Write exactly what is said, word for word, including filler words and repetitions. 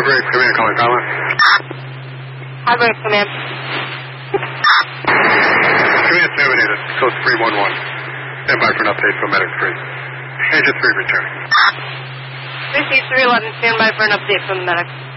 Hybrid Command calling Carla. Hybrid Command. Command terminated. Code three one one. Stand by for an update from Medic three. Agent three returning. three C three eleven, stand by for an update from the medic.